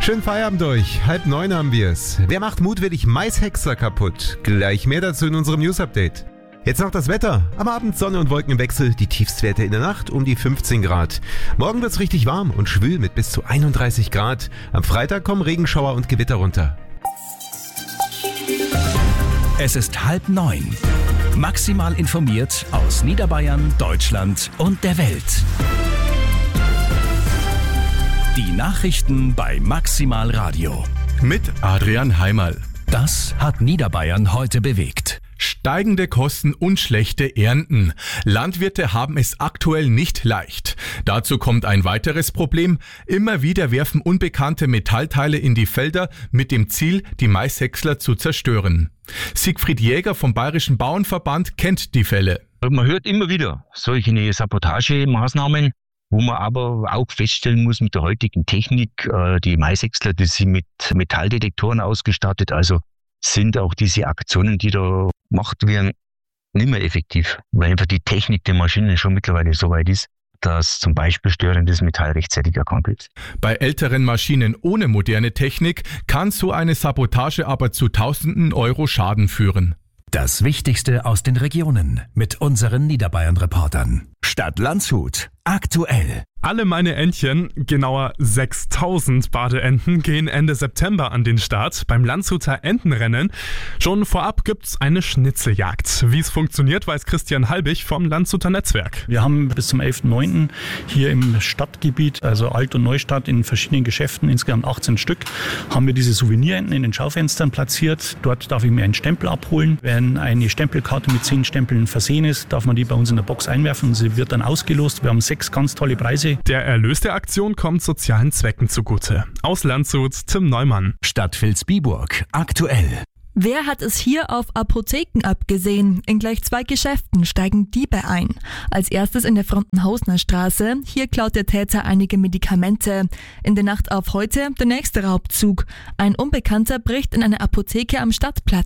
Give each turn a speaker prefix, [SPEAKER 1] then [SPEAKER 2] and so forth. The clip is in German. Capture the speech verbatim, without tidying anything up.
[SPEAKER 1] Schönen Feierabend euch. Halb neun haben wir's. Wer macht mutwillig Maishäcksler kaputt? Gleich mehr dazu in unserem News-Update. Jetzt noch das Wetter. Am Abend Sonne und Wolken im Wechsel. Die Tiefstwerte in der Nacht um die fünfzehn Grad. Morgen wird's richtig warm und schwül mit bis zu einunddreißig Grad. Am Freitag kommen Regenschauer und Gewitter runter.
[SPEAKER 2] Es ist halb neun. Maximal informiert aus Niederbayern, Deutschland und der Welt. Die Nachrichten bei Maximal Radio.
[SPEAKER 3] Mit Adrian Heimerl.
[SPEAKER 2] Das hat Niederbayern heute bewegt.
[SPEAKER 3] Steigende Kosten und schlechte Ernten. Landwirte haben es aktuell nicht leicht. Dazu kommt ein weiteres Problem. Immer wieder werfen unbekannte Metallteile in die Felder mit dem Ziel, die Maishäcksler zu zerstören. Siegfried Jäger vom Bayerischen Bauernverband kennt die Fälle.
[SPEAKER 4] Man hört immer wieder solche Sabotagemaßnahmen, wo man aber auch feststellen muss, mit der heutigen Technik, die Maishäcksler, die sind mit Metalldetektoren ausgestattet, also sind auch diese Aktionen, die da gemacht werden, nicht mehr effektiv, weil einfach die Technik der Maschinen schon mittlerweile so weit ist, dass zum Beispiel störendes Metall rechtzeitig erkannt wird.
[SPEAKER 3] Bei älteren Maschinen ohne moderne Technik kann so eine Sabotage aber zu Tausenden Euro Schaden führen.
[SPEAKER 2] Das Wichtigste aus den Regionen mit unseren Niederbayern-Reportern. Stadt Landshut. Aktuell.
[SPEAKER 5] Alle meine Entchen, genauer sechstausend Badeenten, gehen Ende September an den Start beim Landshuter Entenrennen. Schon vorab gibt's eine Schnitzeljagd. Wie es funktioniert, weiß Christian Halbig vom Landshuter Netzwerk.
[SPEAKER 6] Wir haben bis zum elften neunten hier im Stadtgebiet, also Alt- und Neustadt, in verschiedenen Geschäften, insgesamt achtzehn Stück, haben wir diese Souvenirenten in den Schaufenstern platziert. Dort darf ich mir einen Stempel abholen. Wenn eine Stempelkarte mit zehn Stempeln versehen ist, darf man die bei uns in der Box einwerfen. Sie wird dann ausgelost. Wir haben sechs ganz tolle Preise.
[SPEAKER 5] Der Erlös der Aktion kommt sozialen Zwecken zugute. Aus Landshut, Tim Neumann.
[SPEAKER 2] Stadt Vilsbiburg. Aktuell.
[SPEAKER 7] Wer hat es hier auf Apotheken abgesehen? In gleich zwei Geschäften steigen Diebe ein. Als erstes in der Frontenhausner Straße. Hier klaut der Täter einige Medikamente. In der Nacht auf heute der nächste Raubzug. Ein Unbekannter bricht in eine Apotheke am Stadtplatz